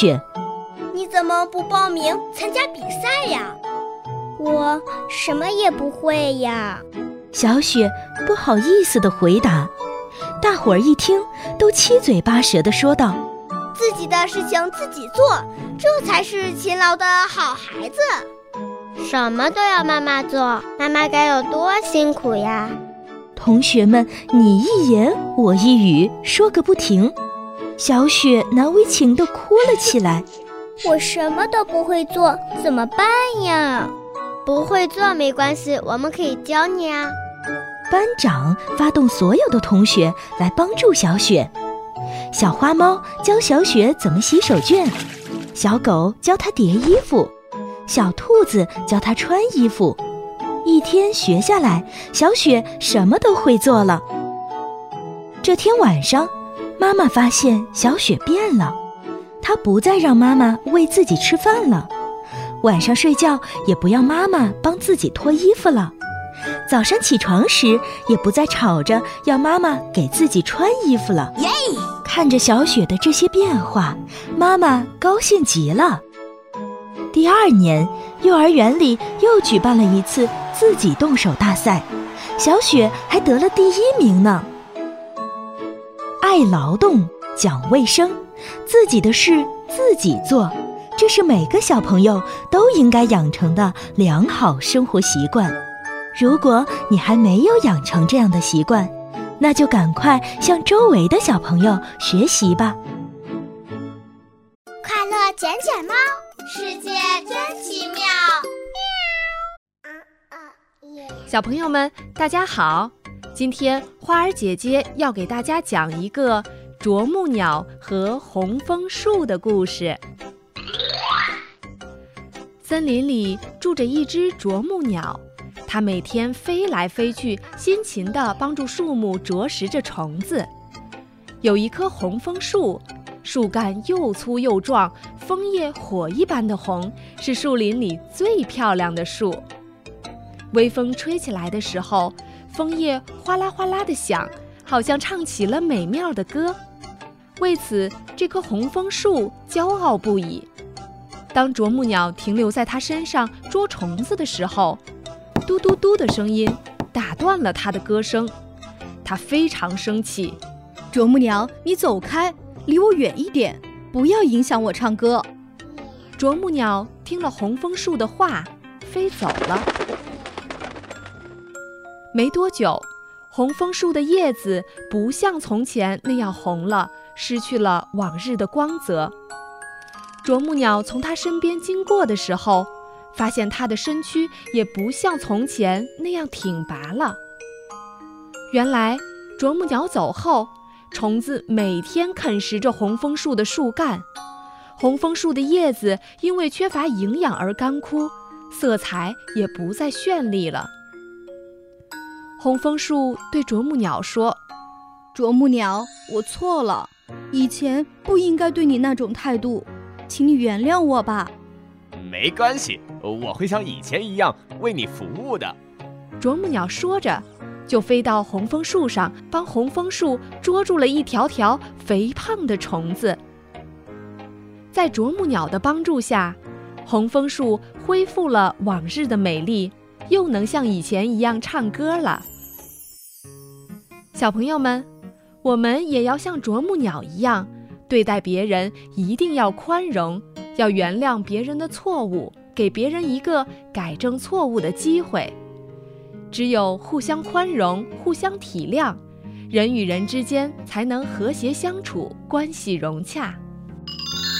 雪。 你怎么不报名参加比赛呀？ 我什么也不会呀。 小雪不好意思地回答。大伙儿一听，都七嘴八舌地说道： 自己的事情自己做，这才是勤劳的好孩子。 什么都要妈妈做，妈妈该有多辛苦呀！ 同学们你一言我一语，说个不停。小雪难为情地哭了起来。 我什么都不会做，怎么办呀？不会做没关系，我们可以教你啊。 班长发动所有的同学来帮助小雪。小花猫教小雪怎么洗手绢，小狗教她叠衣服，小兔子教她穿衣服。一天学下来，小雪什么都会做了。这天晚上，妈妈发现小雪变了，她不再让妈妈喂自己吃饭了，晚上睡觉也不要妈妈帮自己脱衣服了，早上起床时也不再吵着要妈妈给自己穿衣服了。 耶！ 看着小雪的这些变化，妈妈高兴极了。第二年，幼儿园里又举办了一次自己动手大赛，小雪还得了第1名呢。爱劳动，讲卫生，自己的事自己做，这是每个小朋友都应该养成的良好生活习惯。如果你还没有养成这样的习惯，那就赶快向周围的小朋友学习吧。 快乐捡捡猫， 世界真奇妙。 小朋友们大家好，今天花儿姐姐要给大家讲一个啄木鸟和红枫树的故事。森林里住着一只啄木鸟，它每天飞来飞去，辛勤地帮助树木啄食着虫子。有一棵红枫树，树干又粗又壮，枫叶火一般的红，是树林里最漂亮的树。微风吹起来的时候，枫叶哗啦哗啦地响，好像唱起了美妙的歌。为此，这棵红枫树骄傲不已。当啄木鸟停留在它身上捉虫子的时候，嘟嘟嘟的声音打断了它的歌声。它非常生气。 啄木鸟，你走开，离我远一点，不要影响我唱歌。 啄木鸟听了红枫树的话，飞走了。没多久，红枫树的叶子不像从前那样红了，失去了往日的光泽。啄木鸟从它身边经过的时候，发现它的身躯也不像从前那样挺拔了。原来，啄木鸟走后，虫子每天啃食着红枫树的树干，红枫树的叶子因为缺乏营养而干枯，色彩也不再绚丽了。红枫树对啄木鸟说： 啄木鸟，我错了，以前不应该对你那种态度，请你原谅我吧。 没关系，我会像以前一样为你服务的。 啄木鸟说着，就飞到红枫树上，帮红枫树捉住了一条条肥胖的虫子。在啄木鸟的帮助下，红枫树恢复了往日的美丽，又能像以前一样唱歌了。小朋友们，我们也要像啄木鸟一样，对待别人一定要宽容，要原谅别人的错误，给别人一个改正错误的机会。只有互相宽容，互相体谅，人与人之间才能和谐相处，关系融洽。